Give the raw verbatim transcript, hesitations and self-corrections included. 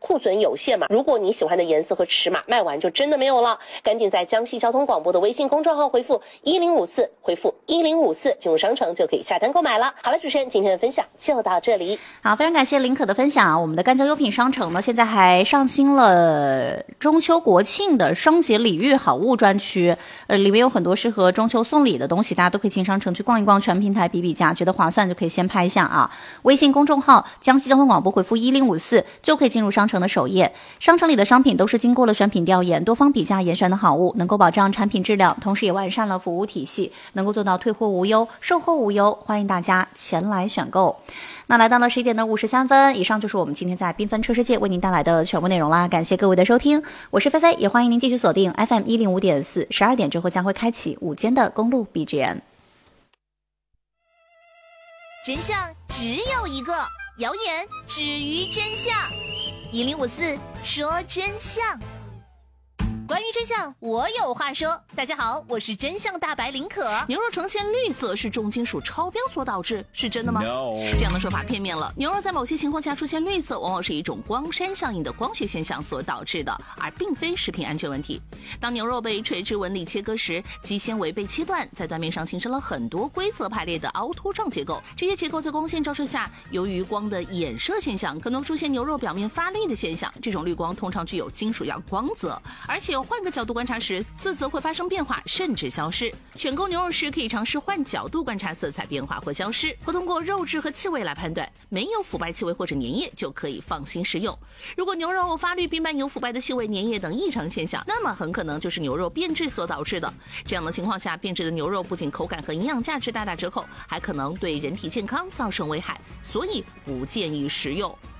库存有限嘛，如果你喜欢的颜色和尺码卖完就真的没有了，赶紧在江西交通广播的微信公众号回复一零五四，回复一零五四进入商城就可以下单购买了。好了，主持人今天的分享就到这里。 好，非常感谢林可的分享。我们的赣江优品商城呢，现在还上新了中秋国庆的双节礼遇好物专区，呃，里面有很多适合中秋送礼的东西，大家都可以进商城去逛一逛，全平台比比价，觉得划算就可以先拍一下啊。微信公众号江西交通广播回复一零五四就可以进入商城的首页。商城里的商品都是经过了选品调研、多方比价严选的好物，能够保障产品质量，同时也完善了服务体系，能够做到退货无忧、售后无忧，欢迎大家前来选购。那来到了十一点的五十三分，以上就是我们今天在缤纷车世界为您带来的全部内容啦，感谢各位的收听，我是菲菲，也欢迎您继续锁定 F M 一零五点四，十二点之后将会开启午间的公路 B G M。 真相只有一个，谣言止于真相，一零五四说真相。关于真相，我有话说。大家好，我是真相大白林可。牛肉呈现绿色是重金属超标所导致，是真的吗？ No. 这样的说法片面了。牛肉在某些情况下出现绿色，往往是一种光栅效应的光学现象所导致的，而并非食品安全问题。当牛肉被垂直纹理切割时，肌纤维被切断，在断面上形成了很多规则排列的凹凸状结构。这些结构在光线照射下，由于光的衍射现象，可能出现牛肉表面发绿的现象。这种绿光通常具有金属样光泽，而且换个角度观察时，色泽会发生变化，甚至消失。选购牛肉时可以尝试换角度观察色彩变化或消失，或通过肉质和气味来判断，没有腐败气味或者粘液就可以放心食用。如果牛肉发绿并伴有腐败的气味、粘液等异常现象，那么很可能就是牛肉变质所导致的。这样的情况下，变质的牛肉不仅口感和营养价值大打折扣，还可能对人体健康造成危害，所以不建议食用。